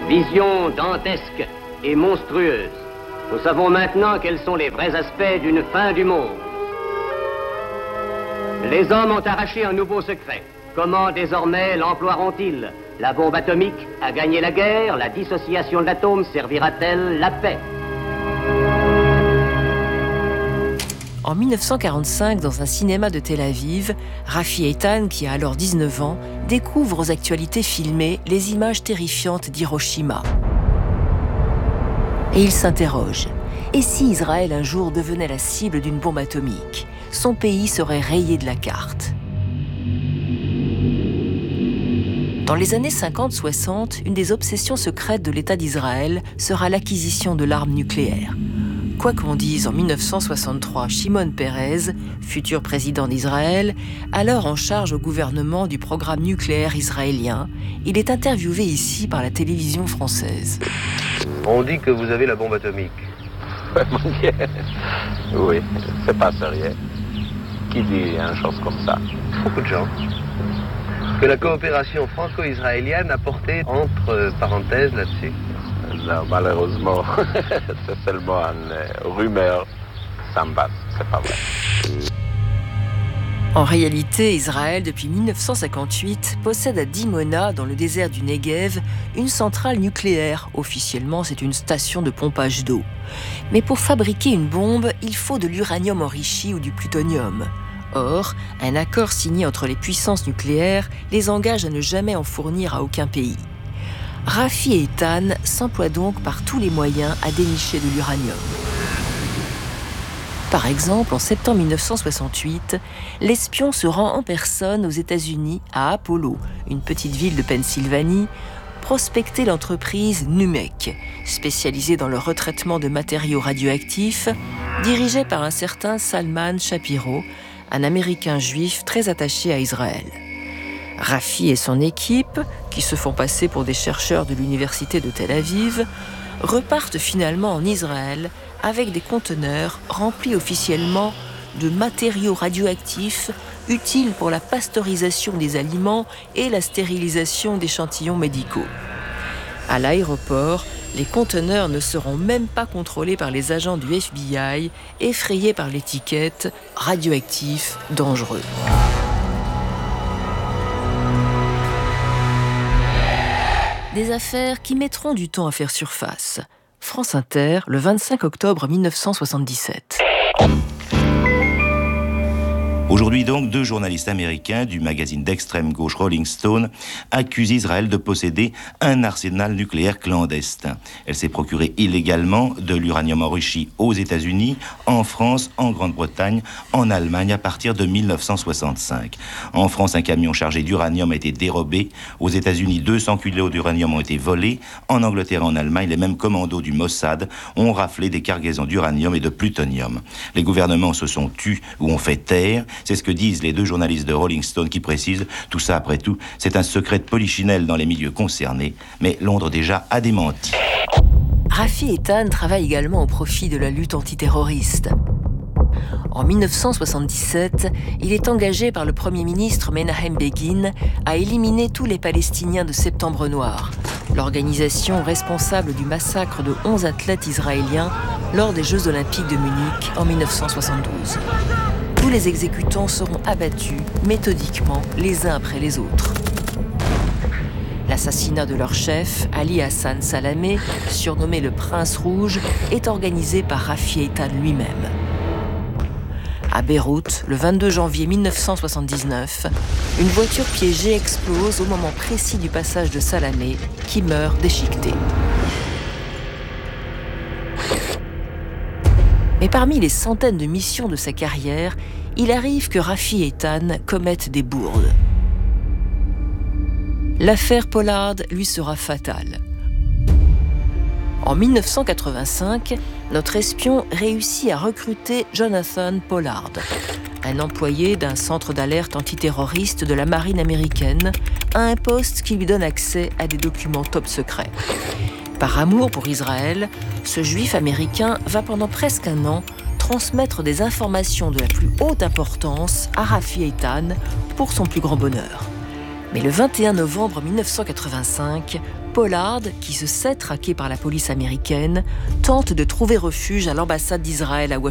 Vision dantesque et monstrueuse. Nous savons maintenant quels sont les vrais aspects d'une fin du monde. Les hommes ont arraché un nouveau secret. Comment désormais l'emploieront-ils? La bombe atomique a gagné la guerre, la dissociation de l'atome servira-t-elle la paix? En 1945, dans un cinéma de Tel Aviv, Rafi Eitan, qui a alors 19 ans, découvre aux actualités filmées les images terrifiantes d'Hiroshima. Et il s'interroge. Et si Israël un jour devenait la cible d'une bombe atomique? Son pays serait rayé de la carte. Dans les années 50-60, une des obsessions secrètes de l'État d'Israël sera l'acquisition de l'arme nucléaire. Quoi qu'on dise, en 1963, Shimon Peres, futur président d'Israël, alors en charge au gouvernement du programme nucléaire israélien, il est interviewé ici par la télévision française. On dit que vous avez la bombe atomique. Oui, c'est pas sérieux. Qui dit une chose comme ça? Beaucoup de gens. Que la coopération franco-israélienne a porté entre parenthèses là-dessus. Non, malheureusement, c'est seulement une rumeur sans base, c'est pas vrai. En réalité, Israël, depuis 1958, possède à Dimona, dans le désert du Negev, une centrale nucléaire. Officiellement, c'est une station de pompage d'eau. Mais pour fabriquer une bombe, il faut de l'uranium enrichi ou du plutonium. Or, un accord signé entre les puissances nucléaires les engage à ne jamais en fournir à aucun pays. Rafi Eitan s'emploie donc par tous les moyens à dénicher de l'uranium. Par exemple, en septembre 1968, l'espion se rend en personne aux États-Unis, à Apollo, une petite ville de Pennsylvanie, prospecter l'entreprise NUMEC, spécialisée dans le retraitement de matériaux radioactifs, dirigée par un certain Salman Shapiro, un Américain juif très attaché à Israël. Rafi et son équipe, qui se font passer pour des chercheurs de l'université de Tel Aviv, repartent finalement en Israël avec des conteneurs remplis officiellement de matériaux radioactifs utiles pour la pasteurisation des aliments et la stérilisation d'échantillons médicaux. À l'aéroport, les conteneurs ne seront même pas contrôlés par les agents du FBI, effrayés par l'étiquette « radioactif, dangereux ». Des affaires qui mettront du temps à faire surface. France Inter, le 25 octobre 1977. Aujourd'hui donc, 2 journalistes américains du magazine d'extrême gauche Rolling Stone accusent Israël de posséder un arsenal nucléaire clandestin. Elle s'est procurée illégalement de l'uranium enrichi aux États-Unis, en France, en Grande-Bretagne, en Allemagne à partir de 1965. En France, un camion chargé d'uranium a été dérobé. Aux États-Unis, 200 kilos d'uranium ont été volés. En Angleterre et en Allemagne, les mêmes commandos du Mossad ont raflé des cargaisons d'uranium et de plutonium. Les gouvernements se sont tus ou ont fait taire. C'est ce que disent les 2 journalistes de Rolling Stone qui précisent « Tout ça, après tout, c'est un secret de polichinelle dans les milieux concernés, mais Londres déjà a démenti. » Rafi Eitan travaille également au profit de la lutte antiterroriste. En 1977, il est engagé par le Premier ministre Menahem Begin à éliminer tous les Palestiniens de Septembre Noir, l'organisation responsable du massacre de 11 athlètes israéliens lors des Jeux Olympiques de Munich en 1972. Tous les exécutants seront abattus méthodiquement les uns après les autres. L'assassinat de leur chef, Ali Hassan Salamé, surnommé le Prince Rouge, est organisé par Rafi Eitan lui-même. À Beyrouth, le 22 janvier 1979, une voiture piégée explose au moment précis du passage de Salamé, qui meurt déchiqueté. Mais parmi les centaines de missions de sa carrière, il arrive que Rafi Eitan commette des bourdes. L'affaire Pollard lui sera fatale. En 1985, notre espion réussit à recruter Jonathan Pollard, un employé d'un centre d'alerte antiterroriste de la marine américaine, à un poste qui lui donne accès à des documents top secrets. Par amour pour Israël, ce juif américain va pendant presque un an transmettre des informations de la plus haute importance à Rafi Eitan pour son plus grand bonheur. Mais le 21 novembre 1985, Pollard, qui se sait traqué par la police américaine, tente de trouver refuge à l'ambassade d'Israël à Washington.